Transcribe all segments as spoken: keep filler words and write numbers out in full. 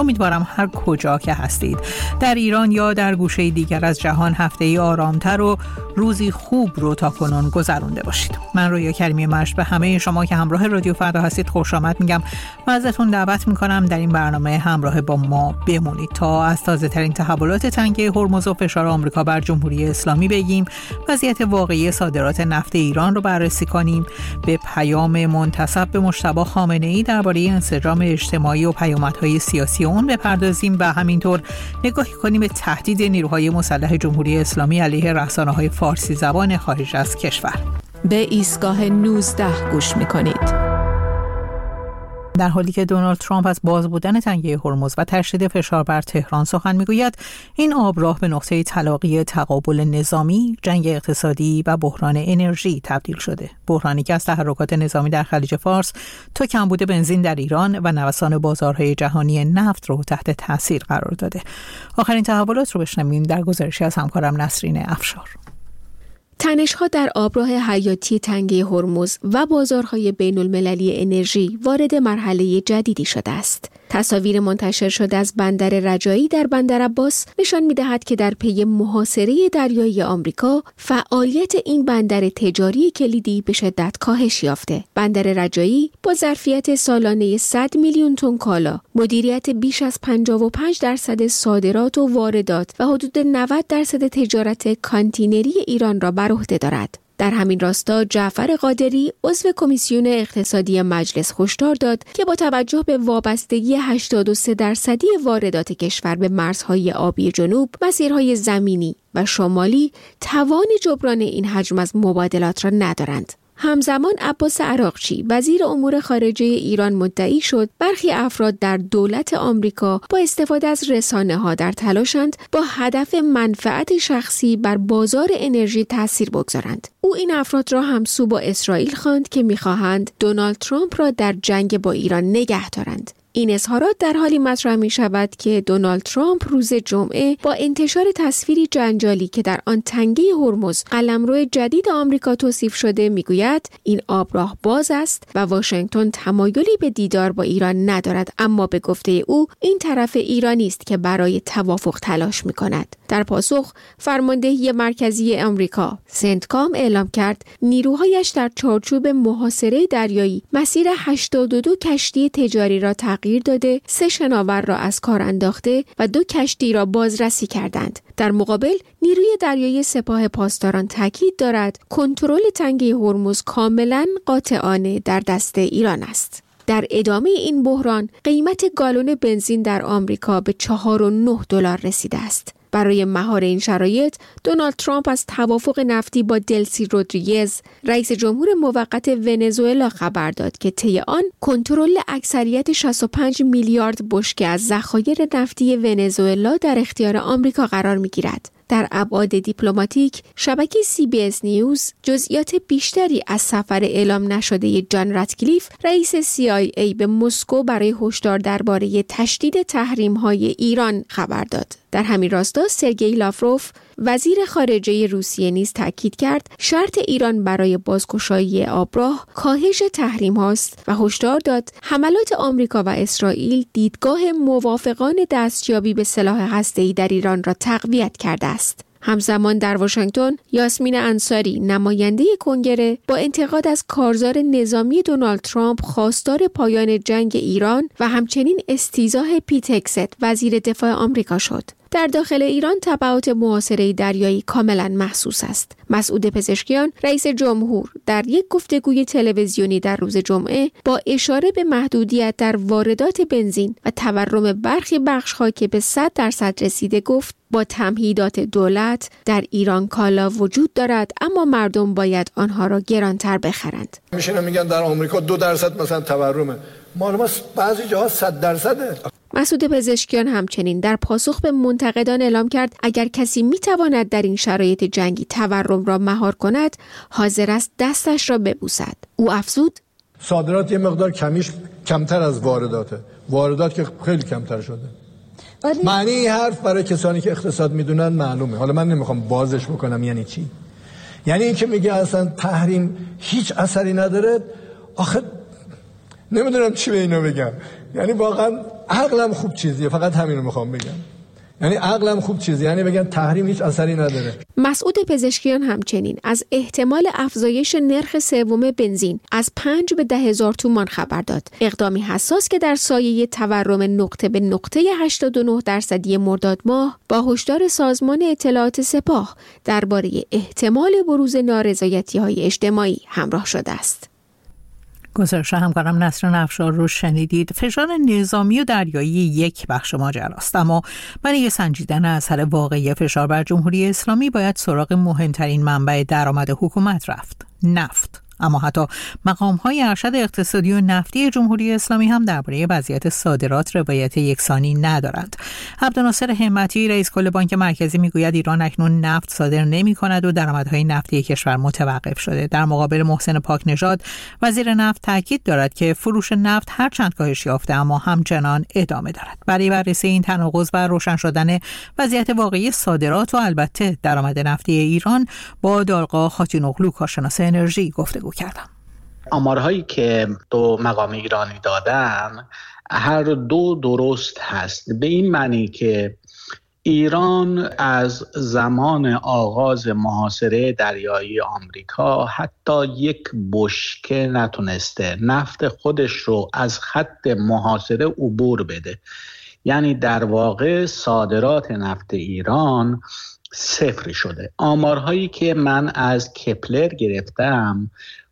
امیدوارم هر کجا که هستید، در ایران یا در گوشه دیگر از جهان، هفته‌ای آرامتر و روزی خوب رو تا کنون گذرونده باشید. من رویا کریمی مشت به همه شما که همراه رادیو فردا هستید خوش آمد میگم و ازتون دعوت میکنم در این برنامه همراه با ما بمونید تا از تازه ترین تحولات تنگه هرمز و فشار آمریکا بر جمهوری اسلامی بگیم، وضعیت واقعی صادرات نفت ایران رو بررسی کنیم، به پیام منتسب به مجتبی خامنه‌ای درباره انسجام اجتماعی و پیامدهای سیاسی اون بپردازیم و همینطور نگاهی کنیم به تهدید نیروهای مسلح جمهوری اسلامی علیه رسانه‌های فارسی زبان خارج از کشور. به ایستگاه نوزده گوش می‌کنید. در حالی که دونالد ترامپ از باز بودن تنگه هرمز و تشدید فشار بر تهران سخن میگوید، این آبراه به نقطه تلاقی تقابل نظامی، جنگ اقتصادی و بحران انرژی تبدیل شده. بحرانی که از تحرکات نظامی در خلیج فارس تا کمبود بنزین در ایران و نوسان بازارهای جهانی نفت رو تحت تاثیر قرار داده. آخرین تحولات رو بشنویم در گزارشی از همکارم نسرین افشار. تنش‌ها در آبراه حیاتی تنگه هرمز و بازارهای بین‌المللی انرژی وارد مرحله جدیدی شده است. تصاویر منتشر شده از بندر رجایی در بندر عباس نشان می‌دهد که در پی محاصره دریایی آمریکا، فعالیت این بندر تجاری کلیدی به شدت کاهش یافته. بندر رجایی با ظرفیت سالانه صد میلیون تن کالا، مدیریت بیش از پنجاه و پنج درصد صادرات و واردات و حدود نود درصد تجارت کانتینری ایران را بر عهده دارد. در همین راستا جعفر قادری عضو کمیسیون اقتصادی مجلس هشدار داد که با توجه به وابستگی هشتاد و سه درصدی واردات کشور به مرزهای آبی جنوب، مسیرهای زمینی و شمالی توان جبران این حجم از مبادلات را ندارند. همزمان عباس عراقچی وزیر امور خارجه ایران مدعی شد برخی افراد در دولت آمریکا با استفاده از رسانه‌ها در تلاشند با هدف منفعت شخصی بر بازار انرژی تاثیر بگذارند. او این افراد را همسو با اسرائیل خواند که می‌خواهند دونالد ترامپ را در جنگ با ایران نگه دارند. این اظهارات در حالی مطرح می شود که دونالد ترامپ روز جمعه با انتشار تصویری جنجالی که در آن تنگه هرمز قلمرو جدید آمریکا توصیف شده میگوید این آبراه باز است و واشنگتن تمایلی به دیدار با ایران ندارد، اما به گفته او این طرف ایرانی است که برای توافق تلاش می کند. در پاسخ فرماندهی مرکزی آمریکا سنتکام اعلام کرد نیروهایش در چارچوب محاصره دریایی مسیر هشتاد و دو کشتی تجاری را تغییر داده، سه شناور را از کار انداخته و دو کشتی را بازرسی کردند. در مقابل نیروی دریایی سپاه پاسداران تاکید دارد کنترل تنگه هرمز کاملا قاطعانه در دست ایران است. در ادامه این بحران قیمت گالون بنزین در آمریکا به چهار و نه دلار رسیده است. برای مهار این شرایط، دونالد ترامپ از توافق نفتی با دلسی رودریگز، رئیس جمهور موقت ونزوئلا خبر داد که طی آن کنترل اکثریت شصت و پنج میلیارد بشکه از ذخایر نفتی ونزوئلا در اختیار آمریکا قرار می‌گیرد. در ابعاد دیپلماتیک، شبکه سی بی اس نیوز جزئیات بیشتری از سفر اعلام نشده جان راتکلیف، رئیس سی آی ای به مسکو برای هشدار درباره تشدید تحریم‌های ایران خبر داد. در همین راستا سرگئی لاوروف، وزیر خارجه روسیه نیز تاکید کرد شرط ایران برای بازگشایی آبراه کاهش تحریم هاست و هشدار داد حملات آمریکا و اسرائیل دیدگاه موافقان دستیابی به سلاح هسته‌ای در ایران را تقویت کرده است. همزمان در واشنگتن، یاسمین انصاری نماینده کنگره با انتقاد از کارزار نظامی دونالد ترامپ خواستار پایان جنگ ایران و همچنین استیضاح پیت هگست وزیر دفاع آمریکا شد. در داخل ایران تبعات محاصره دریایی کاملا محسوس است. مسعود پزشکیان، رئیس جمهور، در یک گفتگوی تلویزیونی در روز جمعه با اشاره به محدودیت در واردات بنزین و تورم برخی بخش‌ها که به صد درصد رسیده گفت با تمهیدات دولت در ایران کالا وجود دارد، اما مردم باید آنها را گرانتر بخرند. میشینن میگن در آمریکا دو درصد مثلا تورمه، مال ما بعضی جاها صد درصده. مسعود پزشکیان همچنین در پاسخ به منتقدان اعلام کرد اگر کسی میتواند در این شرایط جنگی تورم را مهار کند، حاضر است دستش را ببوسد. او افزود صادرات یه مقدار کمیش کمتر از وارداته، واردات که خیلی کمتر شده. معنی این حرف برای کسانی که اقتصاد میدونن معلومه. حالا من نمیخوام بازش بکنم یعنی چی. یعنی این که میگه اصلا تحریم هیچ اثری نداره، آخه نمیدونم چی به اینو بگم. یعنی واقعا عقلم خوب چیزیه، فقط همین رو میخوام بگم. یعنی عقلم خوب چیزی، یعنی بگن تحریم هیچ اثری نداره. مسعود پزشکیان همچنین از احتمال افزایش نرخ سوم بنزین از پنج به ده هزار تومان خبر داد. اقدامی حساس که در سایه تورم نقطه به نقطه هشتاد و نه درصدی مرداد ماه با هشدار سازمان اطلاعات سپاه درباره احتمال بروز نارضایتی‌های اجتماعی همراه شده است. گزارش همکارم نسرین افشار رو شنیدید. فشار نظامی و دریایی یک بخش ماجراست، اما برای سنجیدن اثر واقعی فشار بر جمهوری اسلامی باید سراغ مهمترین منبع درآمد حکومت رفت: نفت. اما حتی مقام‌های ارشد اقتصادی و نفتی جمهوری اسلامی هم درباره وضعیت صادرات روایت یکسانی ندارند. عبدالناصر همتی رئیس کل بانک مرکزی میگوید ایران اکنون نفت صادر نمی‌کند و درآمدهای نفتی کشور متوقف شده. در مقابل محسن پاکنژاد وزیر نفت تاکید دارد که فروش نفت هرچند کاهش یافته اما همچنان ادامه دارد. برای بررسی این تناقض و روشن شدن وضعیت واقعی صادرات و البته درآمد نفتی ایران با دارقا خاتی‌نوغلو کارشناس انرژی گفتگو کردم. آمارهایی که دو مقام ایرانی دادن هر دو درست هست، به این معنی که ایران از زمان آغاز محاصره دریایی آمریکا حتی یک بشکه نتونسته نفت خودش رو از خط محاصره عبور بده. یعنی در واقع صادرات نفت ایران صفر شده. آمارهایی که من از کپلر گرفتم،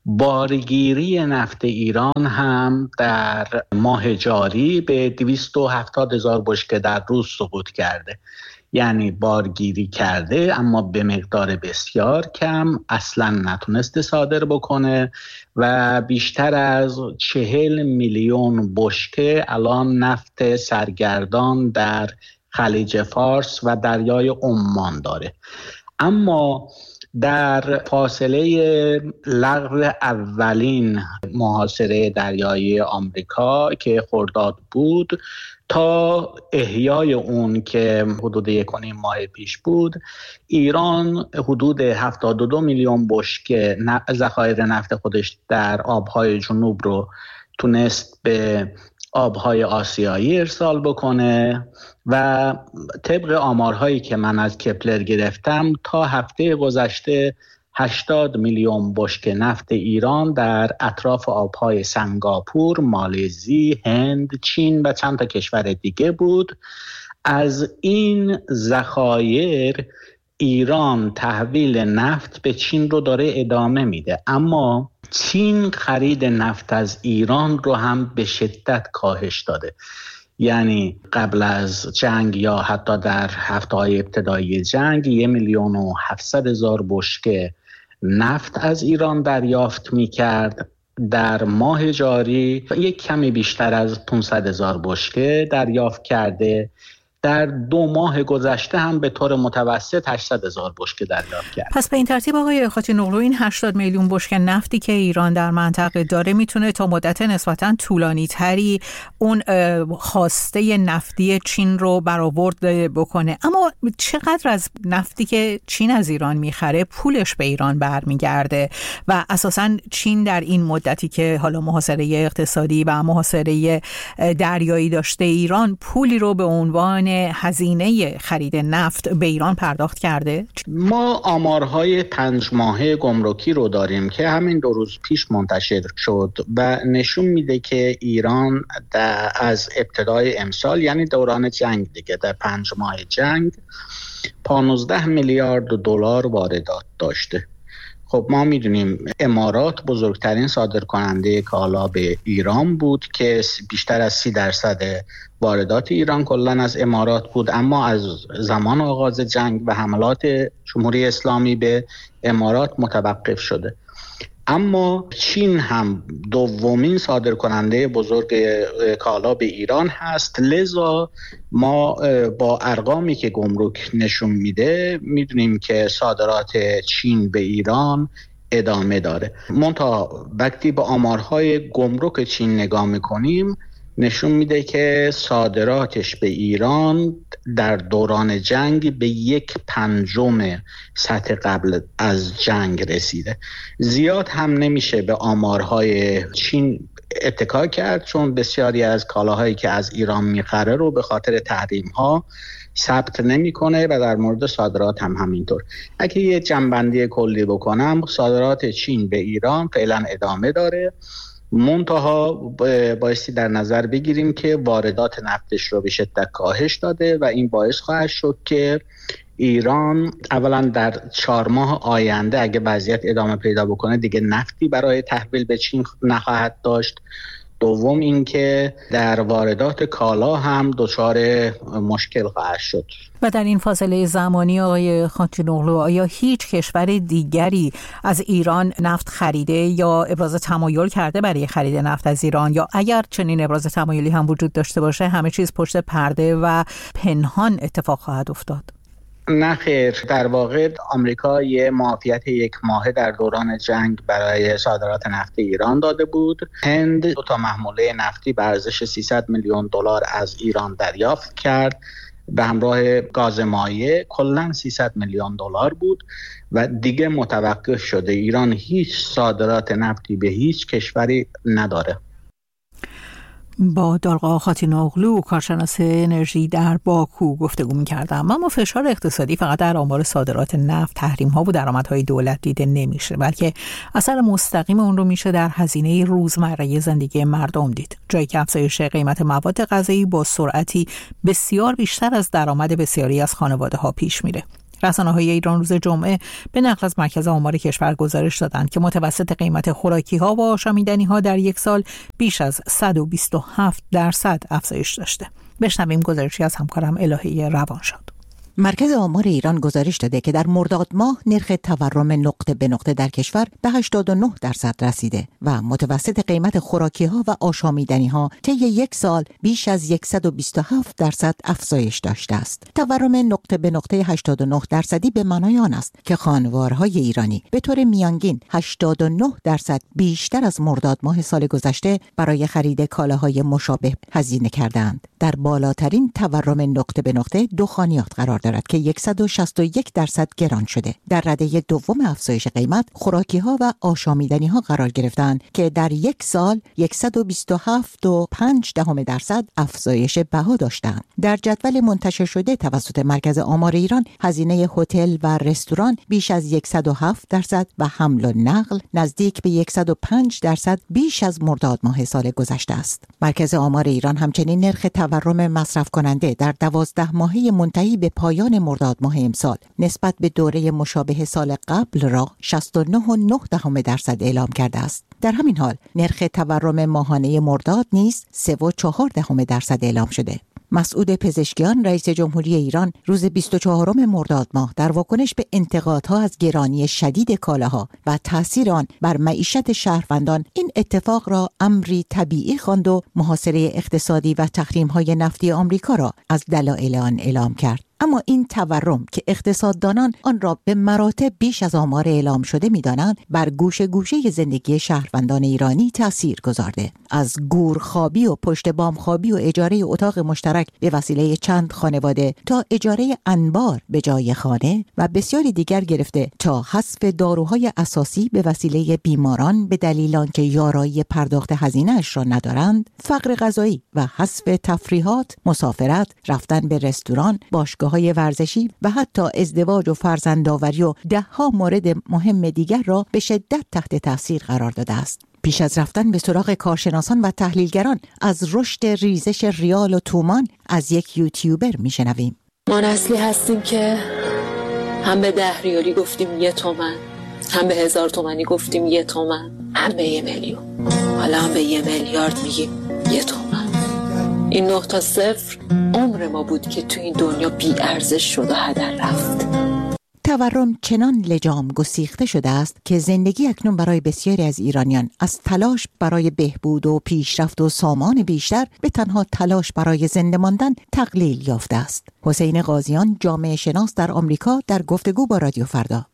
بارگیری نفت ایران هم در ماه جاری به دویست و هفتاد هزار بشکه در روز سقوط کرده. یعنی بارگیری کرده اما به مقدار بسیار کم، اصلا نتونسته صادر بکنه و بیشتر از چهل میلیون بشکه الان نفت سرگردان در خلیج فارس و دریای عمان داره. اما در فاصله لغو اولین محاصره دریایی آمریکا که خرداد بود تا احیای اون که حدود یک و نیم ماه پیش بود، ایران حدود هفتاد و دو میلیون بشکه ذخایر نفت خودش در آبهای جنوب رو تونست به آبهای آسیایی ارسال بکنه و طبق آمارهایی که من از کپلر گرفتم تا هفته گذشته هشتاد میلیون بشکه نفت ایران در اطراف آبهای سنگاپور، مالزی، هند، چین و چند تا کشور دیگه بود. از این ذخایر ایران تحویل نفت به چین رو داره ادامه میده، اما چین خرید نفت از ایران رو هم به شدت کاهش داده. یعنی قبل از جنگ یا حتی در هفته‌های ابتدایی جنگ یک میلیون و هفتصد هزار بشکه نفت از ایران دریافت می‌کرد. در ماه جاری یک کمی بیشتر از پانصد هزار بشکه دریافت کرده. در دو ماه گذشته هم به طور متوسط هشتصد هزار بشکه دریافت کرد. پس به این ترتیب آقای خاتی‌نوغلو این هشتاد میلیون بشکه نفتی که ایران در منطقه داره میتونه تا مدت نسبتاً طولانی تری اون خواسته نفتی چین رو برآورد بکنه. اما چقدر از نفتی که چین از ایران میخره پولش به ایران برمیگرده و اساساً چین در این مدتی که حالا محاصره اقتصادی و محاصره دریایی داشته ایران پولی رو به عنوان هزینه خرید نفت به ایران پرداخت کرده؟ ما آمارهای پنج ماهه گمرکی رو داریم که همین دو روز پیش منتشر شد و نشون میده که ایران از ابتدای امسال، یعنی دوران جنگ دیگه، در پنج ماه جنگ پانزده میلیارد دلار واردات داشته. خب ما میدونیم امارات بزرگترین صادرکننده کالا به ایران بود که بیشتر از سی درصد واردات ایران کلن از امارات بود، اما از زمان آغاز جنگ و حملات جمهوری اسلامی به امارات متوقف شده. اما چین هم دومین صادرکننده بزرگ کالا به ایران هست. لذا ما با ارقامی که گمرک نشون میده میدونیم که صادرات چین به ایران ادامه داره. منتها وقتی با آمارهای گمرک چین نگاه میکنیم نشون میده که صادراتش به ایران در دوران جنگ به یک پنجم سطح قبل از جنگ رسیده. زیاد هم نمیشه به آمارهای چین اتکا کرد، چون بسیاری از کالاهایی که از ایران میخره رو به خاطر تحریم‌ها ثبت نمیکنه و در مورد صادرات هم همینطور. اگه یه جنبندی کلی بکنم، صادرات چین به ایران فعلا ادامه داره، منتها بایستی در نظر بگیریم که واردات نفتش رو به شدت کاهش داده و این باعث خواهد شد که ایران اولا در چهار ماه آینده اگه وضعیت ادامه پیدا بکنه دیگه نفتی برای تحویل به چین نخواهد داشت. دوم اینکه در واردات کالا هم دچار مشکل خواهد شد. و در این فاصله زمانی آقای خاتی‌نوغلو، آیا هیچ کشور دیگری از ایران نفت خریده یا ابراز تمایل کرده برای خرید نفت از ایران، یا اگر چنین ابراز تمایلی هم وجود داشته باشه همه چیز پشت پرده و پنهان اتفاق خواهد افتاد؟ نه خیر، در واقع آمریکا یه معافیت یک ماهه در دوران جنگ برای صادرات نفت ایران داده بود. هند دو تا محموله نفتی به ارزش سیصد میلیون دلار از ایران دریافت کرد به همراه گاز مایع، کلاً سیصد میلیون دلار بود و دیگه متوقف شده. ایران هیچ صادرات نفتی به هیچ کشوری نداره. با دارغا خاتی‌نوغلو، کارشناس انرژی در باکو گفتگو می‌کردم. اما فشار اقتصادی فقط در آمار صادرات نفت، تحریم‌ها و درآمدهای دولت دیده نمیشه، بلکه اثر مستقیم اون رو میشه در هزینه روزمره زندگی مردم دید. جایی که افزایش قیمت مواد غذایی با سرعتی بسیار بیشتر از درآمد بسیاری از خانواده‌ها پیش میره. رسانه‌های ایران روز جمعه به نقل از مرکز آمار کشور گزارش دادند که متوسط قیمت خوراکی‌ها و آشامیدنی‌ها در یک سال بیش از صد و بیست و هفت درصد افزایش داشته. بشنویم گزارشی از همکارم الهه روانشاد. مرکز آمار ایران گزارش داده که در مرداد ماه نرخ تورم نقطه به نقطه در کشور به هشتاد و نه درصد رسیده و متوسط قیمت خوراکی‌ها و آشامیدنی‌ها طی یک سال بیش از صد و بیست و هفت درصد افزایش داشته است. تورم نقطه به نقطه هشتاد و نه درصدی به معنای آن است که خانوارهای ایرانی به طور میانگین هشتاد و نه درصد بیشتر از مرداد ماه سال گذشته برای خرید کالاهای مشابه هزینه کردند. در بالاترین تورم نقطه به نقطه دخانیات قرار دارد که صد و شصت و یک درصد گران شده. در رده دوم افزایش قیمت خوراکی‌ها و آشامیدنی‌ها قرار گرفتند که در یک سال صد و بیست و هفت و پنج دهم درصد افزایش بها داشتند. در جدول منتشر شده توسط مرکز آمار ایران هزینه هتل و رستوران بیش از صد و هفت درصد و حمل و نقل نزدیک به صد و پنج درصد بیش از مرداد ماه سال گذشته است. مرکز آمار ایران همچنین نرخ تورم مصرف کننده در دوازده ماهه منتهی به پایان مرداد ماه امسال نسبت به دوره مشابه سال قبل را شصت و نه و نه دهم درصد اعلام کرده است. در همین حال نرخ تورم ماهانه مرداد نیز سه و چهار دهم درصد اعلام شده. مسعود پزشکیان رئیس جمهوری ایران روز بیست و چهارم مرداد ماه در واکنش به انتقادها از گرانی شدید کالاها و تاثیر آن بر معیشت شهروندان این اتفاق را امری طبیعی خواند و محاصره اقتصادی و تحریم‌های نفتی آمریکا را از دلایل آن اعلام کرد. اما این تورم که اقتصاددانان آن را به مراتب بیش از آمار اعلام شده می‌دانند بر گوشه گوشه زندگی شهروندان ایرانی تأثیر گذارده. از گورخوابی و پشت بام خوابی و اجاره اتاق مشترک به وسیله چند خانواده تا اجاره انبار به جای خانه و بسیاری دیگر گرفته تا حذف داروهای اساسی به وسیله بیماران به دلیل آنکه یارایی پرداخت هزینه‌اش را ندارند، فقر غذایی و حذف تفریحات، مسافرت، رفتن به رستوران، باشگاه های ورزشی و حتی ازدواج و فرزندآوری و ده ها مورد مهم دیگر را به شدت تحت تاثیر قرار داده است. پیش از رفتن به سراغ کارشناسان و تحلیلگران از رشد ریزش ریال و تومان از یک یوتیوبر میشنویم. ما نسلی هستیم که هم به ده ریالی گفتیم یه تومن، هم به هزار تومنی گفتیم یه تومن، هم به یه میلیون، حالا هم به یه میلیارد میگیم یه تومن. این نه تا صفر عمر ما بود که تو این دنیا بی ارزش شد و هدر رفت. تورم چنان لجام گسیخته شده است که زندگی اکنون برای بسیاری از ایرانیان از تلاش برای بهبود و پیشرفت و سامان بیشتر به تنها تلاش برای زنده ماندن تقلیل یافته است. حسین قاضیان، جامعه شناس در آمریکا، در گفتگو با رادیو فردا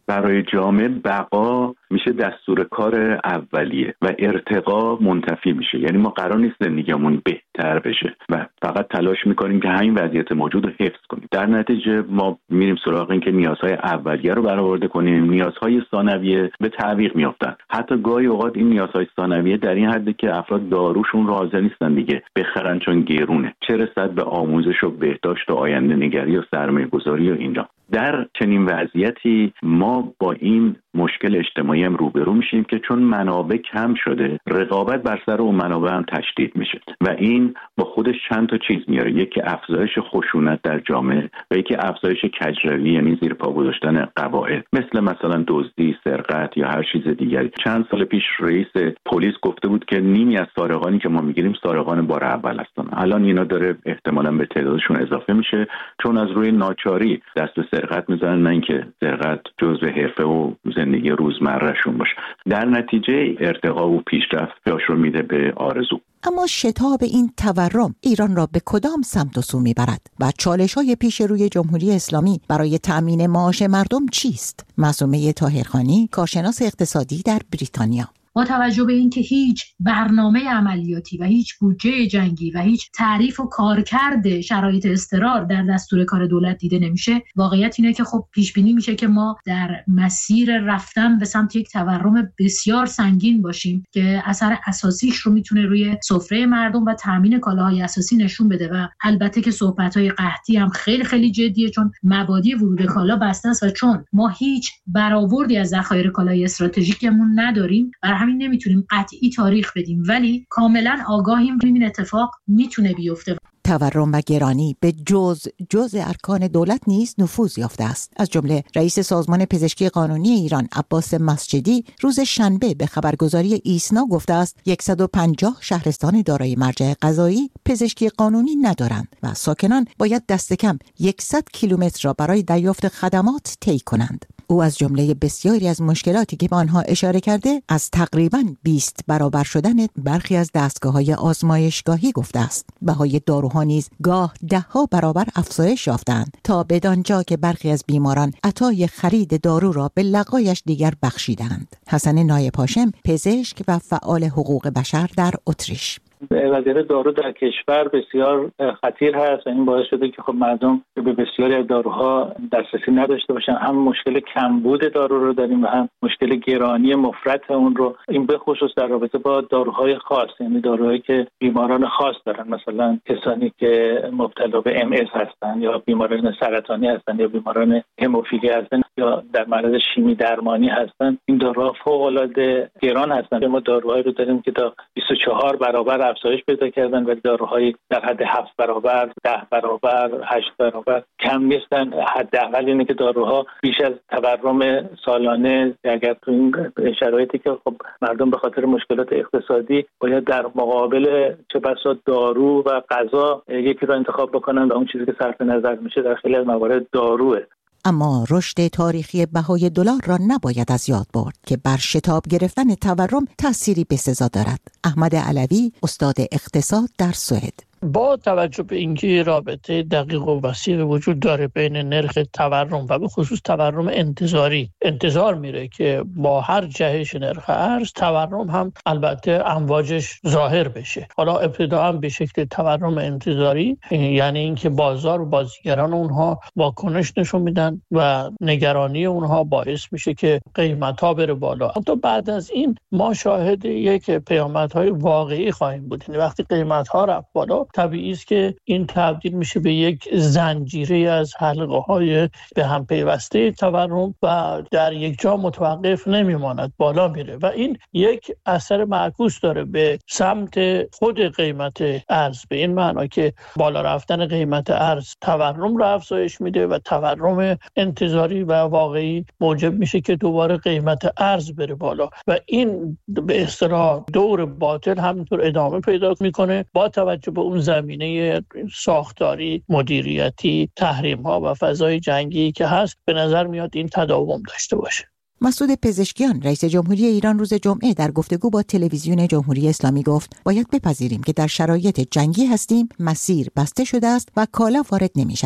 برای جامعه بقا میشه دستور کار اولیه و ارتقا منتفی میشه. یعنی ما قرار نیست زندگیمون بهتر بشه و فقط تلاش میکنیم که همین وضعیت موجود رو حفظ کنیم. در نتیجه ما میریم سراغ این که نیازهای اولیه رو برآورده کنیم، نیازهای ثانویه به تعویق میافتن. حتی گاهی اوقات این نیازهای ثانویه در این حدی که افراد داروشون رو حاضر نیستن دیگه بخرن چون گرونه، چه رسد به آموزش و بهداشت و آینده نگری و سرمایه گذاری و اینجا. در چنین وضعیتی ما با این مشکل اجتماعی هم روبرو میشیم که چون منابع کم شده، رقابت بر سر اون منابع هم تشدید میشه و این با خودش چند تا چیز میاره. یکی افزایش خشونت در جامعه و یکی افزایش کجروی، یعنی زیر پا گذاشتن قواعد، مثل مثلا دزدی، سرقت یا هر چیز دیگری. چند سال پیش رئیس پلیس گفته بود که نیمی از سارقانی که ما میگیریم سارقان بار اول هستن. الان اینا داره احتمالاً به تعدادشون اضافه میشه چون از روی ناچاری دست به سرقت میزنن، نه اینکه سرقت جزء حرفه و زندگی روزمرهشون باشه. در نتیجه ارتقا و پیشرفت پیش رو میده به آرزو. اما شتاب این تورم ایران را به کدام سمت و سو میبرد و چالش‌های پیش روی جمهوری اسلامی برای تأمین معاش مردم چیست؟ معصومه طاهرخانی، کارشناس اقتصادی در بریتانیا. با توجه به اینکه هیچ برنامه عملیاتی و هیچ بودجه جنگی و هیچ تعریف و کارکرد شرایط اضطرار در دستور کار دولت دیده نمیشه، واقعیت اینه که خب پیش بینی میشه که ما در مسیر رفتن به سمت یک تورم بسیار سنگین باشیم که اثر اساسیش رو میتونه روی سفره مردم و تامین کالاهای اساسی نشون بده. و البته که صحبت‌های قحطی هم خیلی خیلی جدیه چون مبادی ورود کالا بسته است و چون ما هیچ برآوردی از ذخایر کالای استراتژیکمون نداریم، بر همین نمیتونیم قطعی تاریخ بدیم، ولی کاملا آگاهیم این اتفاق میتونه بیفته. تورم و گرانی به جز جز ارکان دولت نیز نفوذ یافته است. از جمله رئیس سازمان پزشکی قانونی ایران عباس مسجدی روز شنبه به خبرگزاری ایسنا گفته است صد و پنجاه شهرستان دارای مرجع قضایی پزشکی قانونی ندارند و ساکنان باید دست کم صد کیلومتر را برای دریافت خدمات طی کنند. او از جمله بسیاری از مشکلاتی که به آنها اشاره کرده از تقریباً بیست برابر شدن برخی از دستگاه‌های آزمایشگاهی گفته است. بهای داروها نیز گاه ده‌ها برابر افزایش یافتند تا بدانجا که برخی از بیماران عطای خرید دارو را به لقایش دیگر بخشیدند. حسن نایب هاشم، پزشک و فعال حقوق بشر در اتریش: وضعیت دارو در کشور بسیار خطیر هست و این باعث شده که خب مردم به بسیاری از داروها دسترسی نداشته باشن. هم مشکل کمبود دارو رو داریم و هم مشکل گرانی مفرط اون رو، این به خصوص در رابطه با داروهای خاص، یعنی داروهایی که بیماران خاص دارن، مثلا کسانی که مبتلا به ام اس هستن یا بیماران سرطانی هستن یا بیماران هموفیلی هستن یا در معرض شیمی درمانی هستن. این داروها فوق العاده گران هستن. ما داروهایی رو داریم که تا بیست و چهار برابر افزایش پیدا کردن ولی داروهای در حد هفت برابر، ده برابر، هشت برابر کم نیستن. حداقل اینه که داروها بیش از تورم سالانه، اگر تو این شرایطی که خب مردم به خاطر مشکلات اقتصادی باید در مقابل چه بسا دارو و غذا یکی را انتخاب بکنن و اون چیزی که صرف نظر میشه در خیلی از موارد داروه. اما رشد تاریخی بهای دلار را نباید از یاد برد که بر شتاب گرفتن تورم تأثیری بسزا دارد. احمد علوی، استاد اقتصاد در سوئد: با توجه به اینکه رابطه دقیق و وسیع وجود داره بین نرخ تورم و به خصوص تورم انتظاری، انتظار میره که با هر جهش نرخ ارز تورم هم البته امواجش ظاهر بشه. حالا ابتدا هم به شکل تورم انتظاری، یعنی اینکه بازار و بازیگران اونها واکنش نشون میدن و نگرانی اونها باعث میشه که قیمت‌ها بره بالا. حتی بعد از این ما شاهد یک پیامدهای واقعی خواهیم بود. وقتی قیمت‌ها رفت بالا طبیعی است که این تبدیل میشه به یک زنجیره از حلقه‌های به هم پیوسته تورم و در یک جا متوقف نمیماند، بالا میره و این یک اثر معکوس داره به سمت خود قیمت ارز، به این معنا که بالا رفتن قیمت ارز تورم رو افزایش میده و تورم انتظاری و واقعی موجب میشه که دوباره قیمت ارز بره بالا و این به اصطلاح دور باطل همینطور ادامه پیدا میکنه با توجه به اون زمینه ساختاری، مدیریتی، تحریم‌ها و فضای جنگی که هست. به نظر میاد این تداوم داشته باشه. مسعود پزشکیان، رئیس جمهوری ایران روز جمعه در گفتگو با تلویزیون جمهوری اسلامی گفت باید بپذیریم که در شرایط جنگی هستیم، مسیر بسته شده است و کالا وارد نمی شود.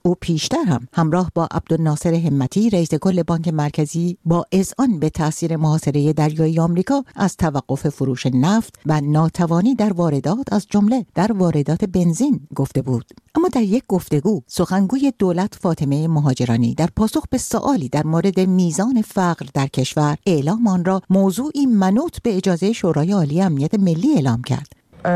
او پیشتر هم همراه با عبدالناصر همتی رئیس کل بانک مرکزی با اذعان به تاثیر محاصره دریایی آمریکا از توقف فروش نفت و ناتوانی در واردات از جمله در واردات بنزین گفته بود. اما در یک گفتگو سخنگوی دولت فاطمه مهاجرانی در پاسخ به سوالی در مورد میزان فقر در کشور اعلام آن را موضوعی منوط به اجازه شورای عالی امنیت ملی اعلام کرد.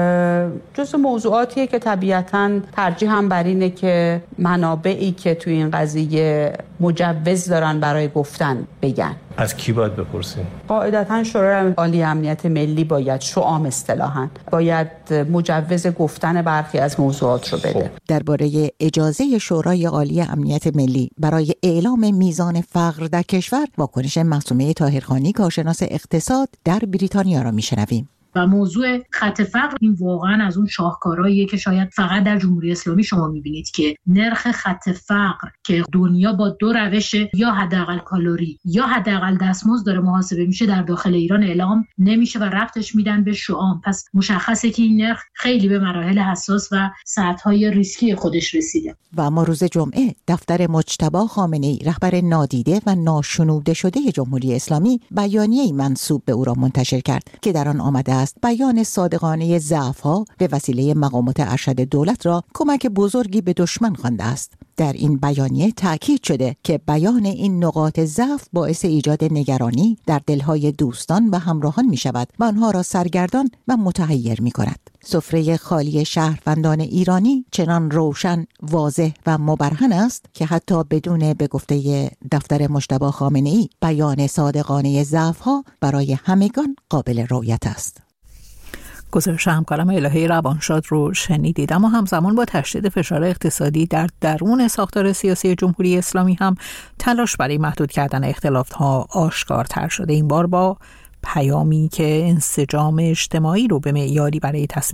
جزو موضوعاتیه که طبیعتاً ترجیح هم بر اینه که منابعی که توی این قضیه مجوز دارن برای گفتن بگن. از کی باید بپرسیم؟ قاعدتاً شورای عالی امنیت ملی باید شعام اصطلاحاً باید مجوز گفتن برخی از موضوعات رو بده. درباره اجازه شورای عالی امنیت ملی برای اعلام میزان فقر در کشور واکنش معصومه طاهرخانی کارشناس اقتصاد در بریتانیا را میشنویم. و موضوع خط فقر این واقعا از اون شاهکارهاییه که شاید فقط در جمهوری اسلامی شما میبینید که نرخ خط فقر که دنیا با دو روش یا حداقل کالری یا حداقل دستمزد داره محاسبه میشه در داخل ایران اعلام نمیشه و ربطش میدن به شعام. پس مشخصه که این نرخ خیلی به مراحل حساس و سطح‌های ریسکی خودش رسیده. و اما روز جمعه دفتر مجتبی خامنه‌ای رهبر نادیده و ناشنوده شده جمهوری اسلامی بیانیه‌ای منسوب به او را منتشر کرد که در آن آمده است بیان صادقانه ضعف‌ها به وسیله مقامات ارشد دولت را کمک بزرگی به دشمن خوانده است. در این بیانیه تأکید شده که بیان این نقاط ضعف باعث ایجاد نگرانی در دلهای دوستان و همراهان می شود و آنها را سرگردان و متحیر می کند. سفره خالی شهروندان ایرانی چنان روشن، واضح و مبرهن است که حتی بدون به گفته دفتر مجتبی خامنه‌ای بیان صادقانه ضعف‌ها برای همگان قابل رؤیت است. گزارش همکارم الهه روانشاد رو شنیدید. اما همزمان با تشدید فشار اقتصادی در درون ساختار سیاسی جمهوری اسلامی هم تلاش برای محدود کردن اختلافات آشکارتر شده، این بار با پیامی که انسجام اجتماعی رو به معیاری برای تصمیم